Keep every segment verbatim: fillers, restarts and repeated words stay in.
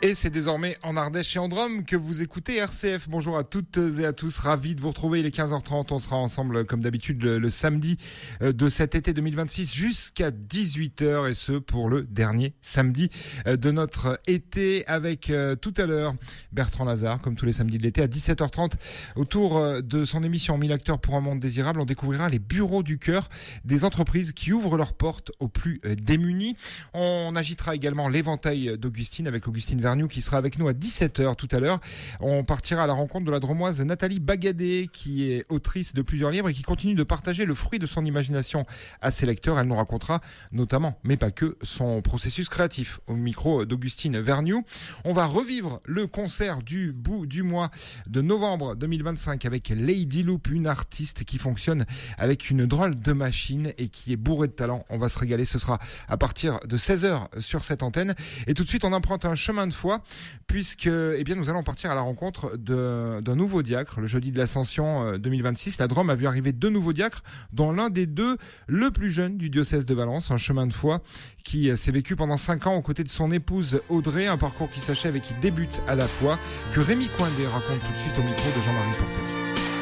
Et c'est désormais en Ardèche et en Drôme que vous écoutez R C F. Bonjour à toutes et à tous, ravi de vous retrouver. Il est quinze heures trente, on sera ensemble comme d'habitude le, le samedi de cet été deux mille vingt-six jusqu'à dix-huit heures, et ce pour le dernier samedi de notre été, avec euh, tout à l'heure Bertrand Lazare, comme tous les samedis de l'été à dix-sept heures trente. Autour de son émission mille acteurs pour un monde désirable, on découvrira les bureaux du cœur des entreprises qui ouvrent leurs portes aux plus démunis. On agitera également l'éventail d'Augustine avec Augustine Vergniaud qui sera avec nous à dix-sept heures tout à l'heure. On partira à la rencontre de la Dromoise Nathalie Bagadé, qui est autrice de plusieurs livres et qui continue de partager le fruit de son imagination à ses lecteurs. Elle nous racontera notamment, mais pas que, son processus créatif au micro d'Augustine Vergniaud. On va revivre le concert du bout du mois de novembre deux mille vingt-cinq avec Lady Loop, une artiste qui fonctionne avec une drôle de machine et qui est bourrée de talent. On va se régaler, ce sera à partir de seize heures sur cette antenne. Et tout de suite, on emprunte un chemin de foi, puisque eh bien, nous allons partir à la rencontre de, d'un nouveau diacre. Le jeudi de l'Ascension deux mille vingt-six, la Drôme a vu arriver deux nouveaux diacres, dont l'un des deux, le plus jeune du diocèse de Valence. Un chemin de foi qui s'est vécu pendant cinq ans aux côtés de son épouse Audrey, un parcours qui s'achève et qui débute à la foi, que Rémi Coindé raconte tout de suite au micro de Jean-Marie Portet.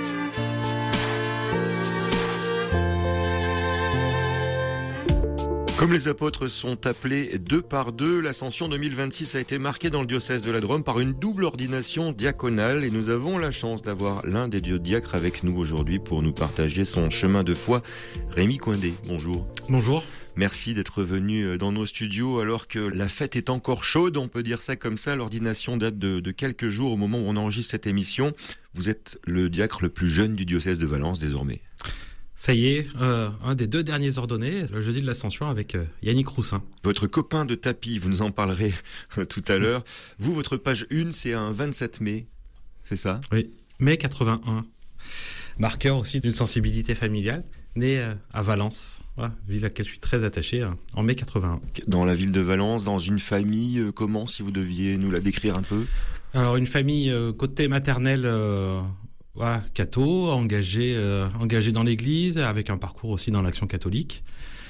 Comme les apôtres sont appelés deux par deux, l'Ascension deux mille vingt-six a été marquée dans le diocèse de la Drôme par une double ordination diaconale, et nous avons la chance d'avoir l'un des deux diacres avec nous aujourd'hui pour nous partager son chemin de foi. Rémi Coindé, bonjour. Bonjour. Merci d'être venu dans nos studios alors que la fête est encore chaude, on peut dire ça comme ça. L'ordination date de, de quelques jours au moment où on enregistre cette émission. Vous êtes le diacre le plus jeune du diocèse de Valence désormais. Ça y est, euh, un des deux derniers ordonnés, le jeudi de l'Ascension avec euh, Yannick Roussin. Votre copain de tapis, vous nous en parlerez euh, tout à l'heure. Vous, votre page une, c'est un vingt-sept mai, c'est ça ? Oui, mai quatre-vingt-un. Marqueur aussi d'une sensibilité familiale, né euh, à Valence, voilà, ville à laquelle je suis très attaché, euh, en mai quatre-vingt-un. Dans la ville de Valence, dans une famille, euh, comment, si vous deviez nous la décrire un peu ? Alors, une famille euh, côté maternel... Euh, Voilà, catho, engagé, euh, engagé dans l'église, avec un parcours aussi dans l'action catholique.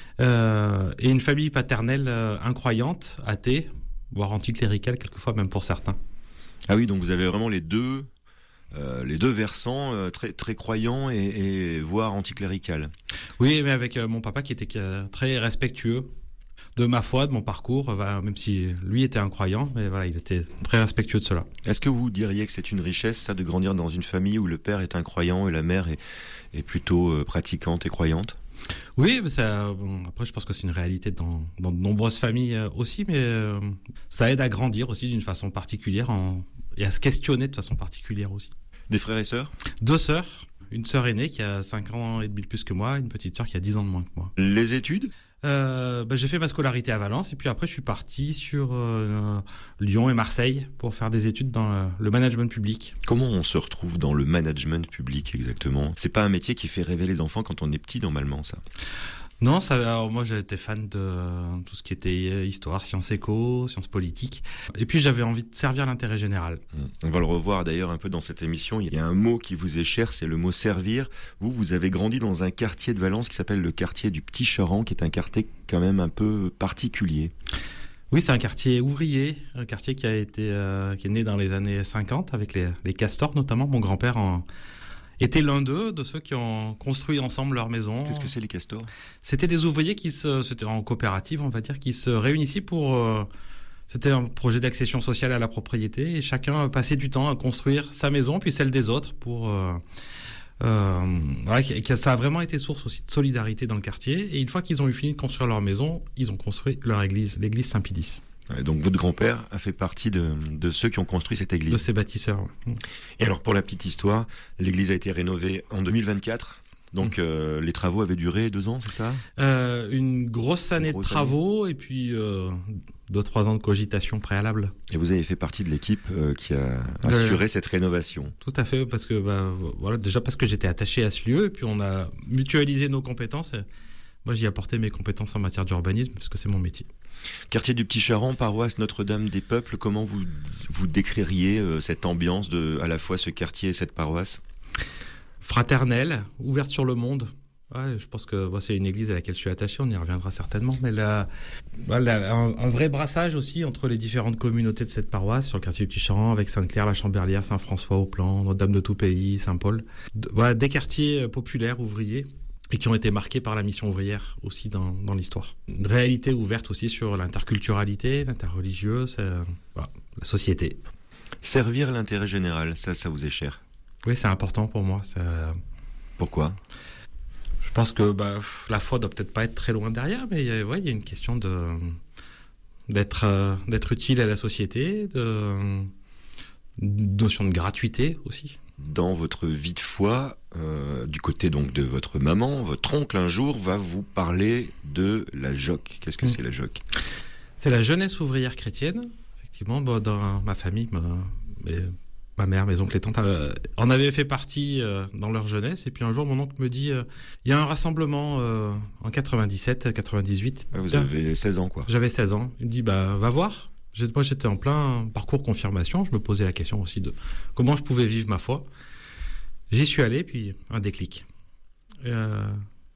Euh, et une famille paternelle euh, incroyante, athée, voire anticléricale quelquefois, même pour certains. Ah oui, donc vous avez vraiment les deux, euh, les deux versants, euh, très, très croyants et, et voire anticlérical. Oui, mais avec euh, mon papa qui était euh, très respectueux de ma foi, de mon parcours, voilà, même si lui était incroyant, mais voilà, il était très respectueux de cela. Est-ce que vous diriez que c'est une richesse, ça, de grandir dans une famille où le père est incroyant et la mère est, est plutôt euh, pratiquante et croyante ? Oui, mais ça, bon, après, je pense que c'est une réalité dans, dans de nombreuses familles euh, aussi, mais euh, ça aide à grandir aussi d'une façon particulière en, et à se questionner de façon particulière aussi. Des frères et sœurs ? Deux sœurs. Une sœur aînée qui a cinq ans et demi de plus que moi, une petite sœur qui a dix ans de moins que moi. Les études ? Euh, bah, j'ai fait ma scolarité à Valence et puis après je suis parti sur euh, Lyon et Marseille pour faire des études dans le, le management public. Comment on se retrouve dans le management public exactement ? C'est pas un métier qui fait rêver les enfants quand on est petit normalement, ça ? Non, ça, alors moi j'étais fan de euh, tout ce qui était histoire, sciences éco, sciences politiques. Et puis j'avais envie de servir l'intérêt général. On va le revoir d'ailleurs un peu dans cette émission. Il y a un mot qui vous est cher, c'est le mot servir. Vous, vous avez grandi dans un quartier de Valence qui s'appelle le quartier du Petit Charan, qui est un quartier quand même un peu particulier. Oui, c'est un quartier ouvrier, un quartier qui a été, euh, qui est né dans les années cinquante avec les, les castors notamment. Mon grand-père en... était l'un d'eux, de ceux qui ont construit ensemble leur maison. Qu'est-ce que c'est les castors ? C'était des ouvriers qui se, c'était en coopérative, on va dire, qui se réunissaient pour, euh, c'était un projet d'accession sociale à la propriété et chacun passait du temps à construire sa maison puis celle des autres pour, euh, euh, voilà, ça a vraiment été source aussi de solidarité dans le quartier. Et une fois qu'ils ont eu fini de construire leur maison, ils ont construit leur église, l'église Saint-Pédis. Donc votre grand-père a fait partie de, de ceux qui ont construit cette église. De ces bâtisseurs. Oui. Et alors pour la petite histoire, l'église a été rénovée en deux mille vingt-quatre. Donc euh, les travaux avaient duré deux ans, c'est ça ? euh, Une grosse année Une grosse de travaux année. Et puis euh, deux, trois ans de cogitation préalable. Et vous avez fait partie de l'équipe euh, qui a assuré de... cette rénovation. Tout à fait, parce que bah, voilà, déjà parce que j'étais attaché à ce lieu et puis on a mutualisé nos compétences. Et moi j'y ai apporté mes compétences en matière d'urbanisme parce que c'est mon métier. Quartier du Petit Charan, paroisse Notre-Dame des Peuples, comment vous, vous décririez euh, cette ambiance de à la fois ce quartier et cette paroisse ? Fraternelle, ouverte sur le monde, Ouais, je pense que bon, c'est une église à laquelle je suis attaché, on y reviendra certainement. Mais là, voilà, un, un vrai brassage aussi entre les différentes communautés de cette paroisse, sur le quartier du Petit Champ, avec Sainte-Claire, la Chamberlière, Saint-François, Au-Plan, Notre-Dame de Tout-Pays, Saint-Paul. De, voilà, des quartiers populaires, ouvriers, et qui ont été marqués par la mission ouvrière aussi dans, dans l'histoire. Une réalité ouverte aussi sur l'interculturalité, l'interreligieuse, euh, voilà, la société. Servir l'intérêt général, ça, ça vous est cher. Oui, c'est important pour moi. Ça... Pourquoi ? Je pense que bah, la foi doit peut-être pas être très loin derrière, mais il y a, ouais, il y a une question de, d'être, euh, d'être utile à la société, de, une notion de gratuité aussi. Dans votre vie de foi, euh, du côté donc de votre maman, votre oncle un jour va vous parler de la J O C. Qu'est-ce que mmh. c'est la J O C ? C'est la jeunesse ouvrière chrétienne. Effectivement, bon, dans ma famille, ma, mes, ma mère, mes oncles et tantes euh, en avaient fait partie euh, dans leur jeunesse. Et puis un jour, mon oncle me dit, il euh, y a un rassemblement euh, en quatre-vingt-dix-sept, quatre-vingt-dix-huit. Ah, vous avez seize ans, quoi. J'avais seize ans. Il me dit, bah, va voir. Moi, j'étais en plein parcours confirmation. Je me posais la question aussi de comment je pouvais vivre ma foi. J'y suis allé, puis un déclic. Euh,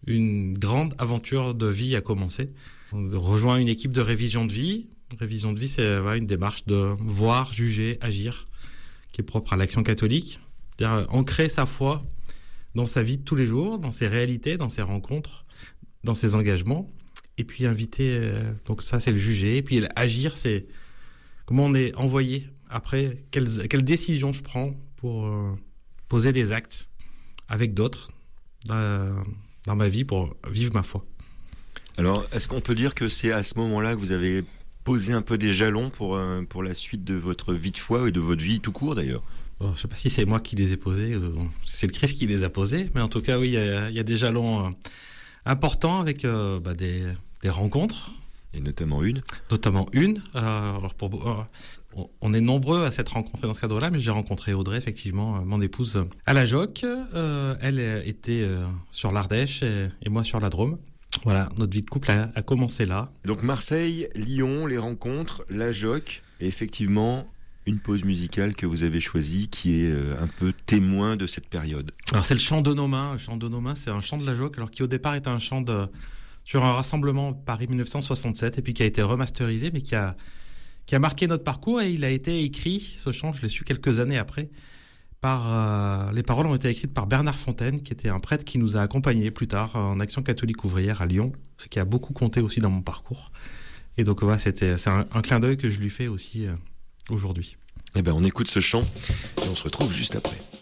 une grande aventure de vie a commencé. On rejoint une équipe de révision de vie. Révision de vie, c'est voilà, une démarche de voir, juger, agir, qui est propre à l'action catholique. C'est-à-dire ancrer sa foi dans sa vie de tous les jours, dans ses réalités, dans ses rencontres, dans ses engagements. Et puis inviter, euh, donc ça c'est le juger. Et puis agir, c'est comment on est envoyé après, quelles, quelles décisions je prends pour euh, poser des actes avec d'autres dans, dans ma vie pour vivre ma foi. Alors, est-ce qu'on peut dire que c'est à ce moment-là que vous avez posé un peu des jalons pour, euh, pour la suite de votre vie de foi et de votre vie tout court d'ailleurs ? Bon, je ne sais pas si c'est moi qui les ai posés, euh, c'est le Christ qui les a posés, mais en tout cas, oui, il y a, y a des jalons euh, importants avec euh, bah, des, des rencontres. Et notamment une Notamment une. Euh, alors pour, euh, on est nombreux à s'être rencontrés dans ce cadre-là, mais j'ai rencontré Audrey, effectivement, mon épouse, à la J O C. Euh, elle était euh, sur l'Ardèche et, et moi sur la Drôme. Voilà, notre vie de couple a, a commencé là. Donc Marseille, Lyon, les rencontres, la J O C, et effectivement une pause musicale que vous avez choisie qui est euh, un peu témoin de cette période. Alors c'est le chant de nos mains. Le chant de nos mains, c'est un chant de la J O C, alors qui au départ était un chant de, sur un rassemblement Paris dix-neuf cent soixante-sept, et puis qui a été remasterisé, mais qui a, qui a marqué notre parcours, et il a été écrit, ce chant, je l'ai su quelques années après, par euh, les paroles ont été écrites par Bernard Fontaine, qui était un prêtre qui nous a accompagnés plus tard en Action catholique ouvrière à Lyon, qui a beaucoup compté aussi dans mon parcours. Et donc voilà, c'était, c'est un, un clin d'œil que je lui fais aussi euh, aujourd'hui. Eh ben, on écoute ce chant et on se retrouve juste après.